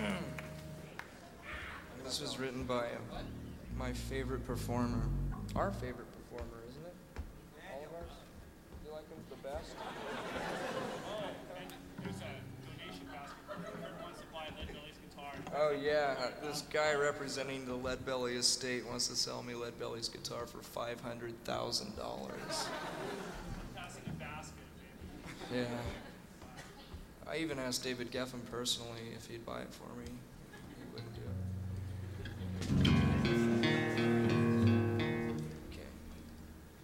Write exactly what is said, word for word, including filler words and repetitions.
This was written by uh, my favorite performer. Our favorite performer, isn't it? All of ours? You like him the best? Oh, and there's a donation basket for whoever wants to buy Lead Belly's guitar. Oh yeah, this guy representing the Lead Belly estate wants to sell me Lead Belly's guitar for five hundred thousand dollars. I'm passing a basket, baby. Yeah. I even asked David Geffen personally if he'd buy it for me.